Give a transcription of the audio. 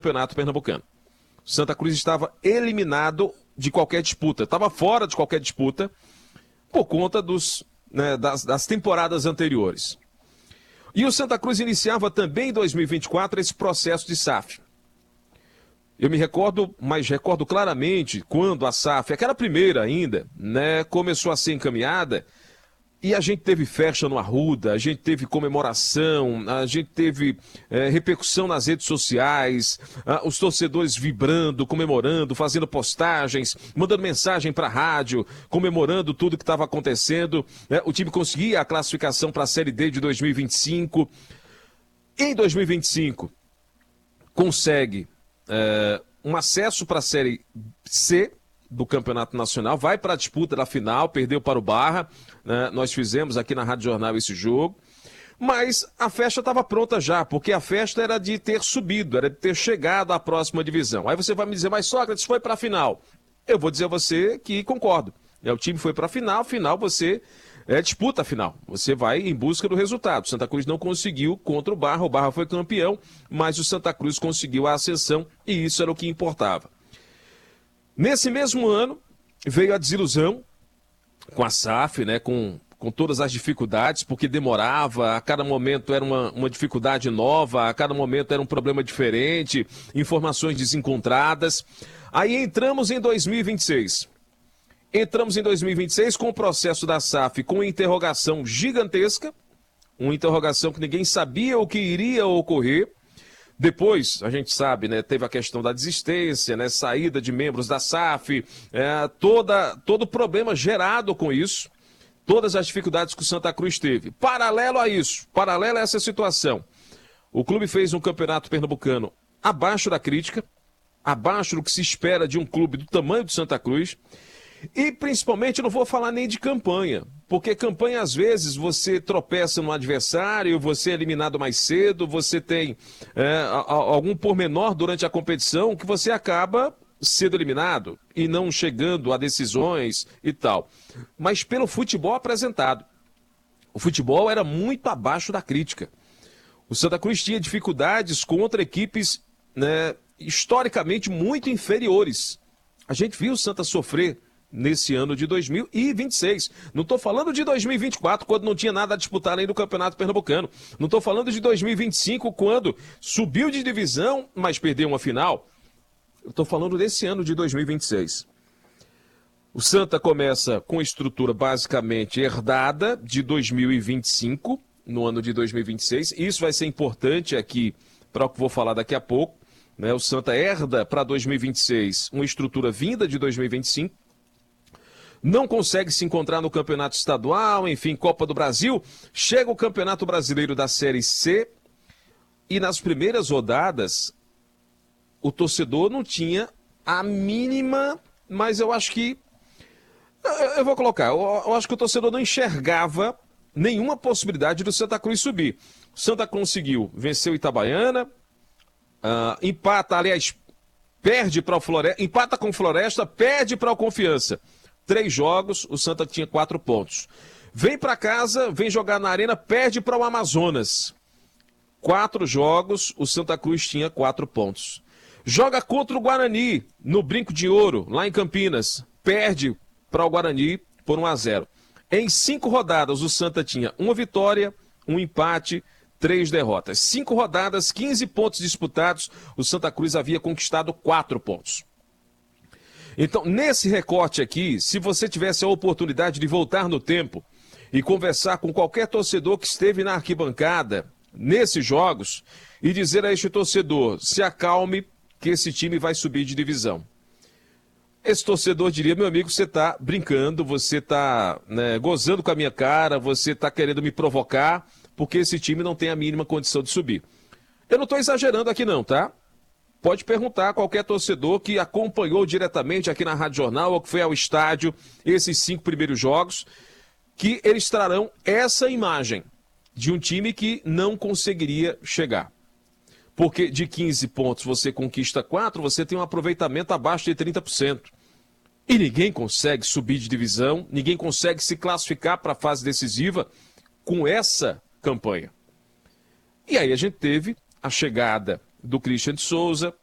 Campeonato Pernambucano. Santa Cruz estava eliminado de qualquer disputa, estava fora de qualquer disputa por conta das temporadas anteriores. E o Santa Cruz iniciava também em 2024 esse processo de SAF. Eu me recordo, mas recordo claramente quando a SAF, aquela primeira ainda, começou a ser encaminhada e a gente teve festa no Arruda, a gente teve comemoração, a gente teve repercussão nas redes sociais, os torcedores vibrando, comemorando, fazendo postagens, mandando mensagem para a rádio, comemorando tudo que estava acontecendo. O time conseguia a classificação para a Série D de 2025. Em 2025, consegue um acesso para a Série C do Campeonato Nacional, vai para a disputa da final, perdeu para o Barra, nós fizemos aqui na Rádio Jornal esse jogo, mas a festa estava pronta já, porque a festa era de ter subido, era de ter chegado à próxima divisão. Aí você vai me dizer, mas Sócrates foi para a final. Eu vou dizer a você que concordo. O time foi para a final você disputa a final, você vai em busca do resultado. Santa Cruz não conseguiu contra o Barra foi campeão, mas o Santa Cruz conseguiu a ascensão e isso era o que importava. Nesse mesmo ano, veio a desilusão com a SAF, com todas as dificuldades, porque demorava, a cada momento era uma dificuldade nova, a cada momento era um problema diferente, informações desencontradas. Aí entramos em 2026. Entramos em 2026 com o processo da SAF com uma interrogação gigantesca, uma interrogação que ninguém sabia o que iria ocorrer. Depois, a gente sabe, teve a questão da desistência, saída de membros da SAF, todo o problema gerado com isso, todas as dificuldades que o Santa Cruz teve. Paralelo a isso, paralelo a essa situação, o clube fez um campeonato pernambucano abaixo da crítica, abaixo do que se espera de um clube do tamanho do Santa Cruz, e principalmente não vou falar nem de campanha, porque campanha às vezes você tropeça no adversário, você é eliminado mais cedo, você tem algum pormenor durante a competição que você acaba sendo eliminado e não chegando a decisões e tal. Mas pelo futebol apresentado, o futebol era muito abaixo da crítica. O Santa Cruz tinha dificuldades contra equipes historicamente muito inferiores. A gente viu o Santa sofrer nesse ano de 2026. Não estou falando de 2024, quando não tinha nada a disputar além do Campeonato Pernambucano. Não estou falando de 2025, quando subiu de divisão, mas perdeu uma final. Eu estou falando desse ano de 2026. O Santa começa com estrutura basicamente herdada de 2025, no ano de 2026. Isso vai ser importante aqui para o que vou falar daqui a pouco. O Santa herda para 2026 uma estrutura vinda de 2025. Não consegue se encontrar no campeonato estadual, enfim, Copa do Brasil. Chega o Campeonato Brasileiro da Série C e nas primeiras rodadas o torcedor não tinha a mínima, mas eu acho que, eu vou colocar, eu acho que o torcedor não enxergava nenhuma possibilidade do Santa Cruz subir. O Santa conseguiu vencer o Itabaiana, empata, aliás, perde para o Floresta, empata com o Floresta, perde para o Confiança. 3 jogos, o Santa tinha 4 pontos. Vem para casa, vem jogar na Arena, perde para o Amazonas. 4 jogos, o Santa Cruz tinha 4 pontos. Joga contra o Guarani, no Brinco de Ouro, lá em Campinas. Perde para o Guarani por 1-0. Em 5 rodadas, o Santa tinha 1 vitória, 1 empate, 3 derrotas. 5 rodadas, 15 pontos disputados, o Santa Cruz havia conquistado 4 pontos. Então, nesse recorte aqui, se você tivesse a oportunidade de voltar no tempo e conversar com qualquer torcedor que esteve na arquibancada nesses jogos e dizer a este torcedor, se acalme que esse time vai subir de divisão. Esse torcedor diria, meu amigo, você está brincando, você está gozando com a minha cara, você está querendo me provocar, porque esse time não tem a mínima condição de subir. Eu não estou exagerando aqui não, tá? Pode perguntar a qualquer torcedor que acompanhou diretamente aqui na Rádio Jornal ou que foi ao estádio esses 5 primeiros jogos, que eles trarão essa imagem de um time que não conseguiria chegar. Porque de 15 pontos você conquista 4, você tem um aproveitamento abaixo de 30%. E ninguém consegue subir de divisão, ninguém consegue se classificar para a fase decisiva com essa campanha. E aí a gente teve a chegada do Christian de Souza,